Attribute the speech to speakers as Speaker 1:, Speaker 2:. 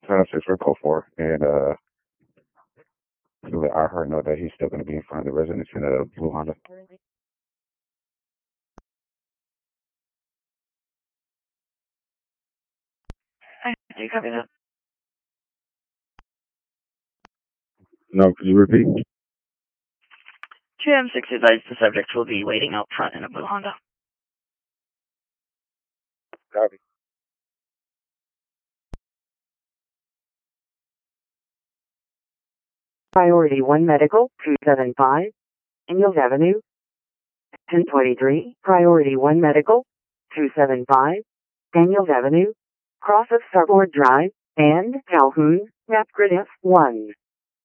Speaker 1: 6 for code 4, and to let Earhart know that he's still going to be in front of the residents in a blue Honda.
Speaker 2: Do you copy that?
Speaker 1: No, can you repeat?
Speaker 2: GM6 advised the subject will be waiting out front in a blue Honda.
Speaker 1: Copy.
Speaker 3: Priority 1 Medical, 275, Daniels Avenue. 1023, Priority 1 Medical, 275, Daniels Avenue, cross of Starboard Drive, and Calhoun, map grid F1.